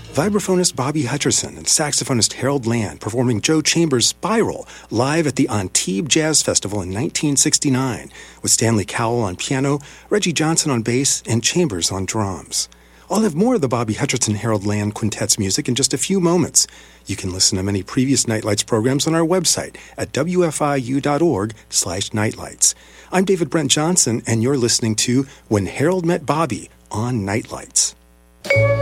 Vibraphonist Bobby Hutcherson and saxophonist Harold Land performing Joe Chambers' Spiral live at the Antibes Jazz Festival in 1969 with Stanley Cowell on piano, Reggie Johnson on bass, and Chambers on drums. I'll have more of the Bobby Hutcherson-Harold Land Quintet's music in just a few moments. You can listen to many previous Nightlights programs on our website at wfiu.org/nightlights. I'm David Brent Johnson, and you're listening to When Harold Met Bobby on Nightlights.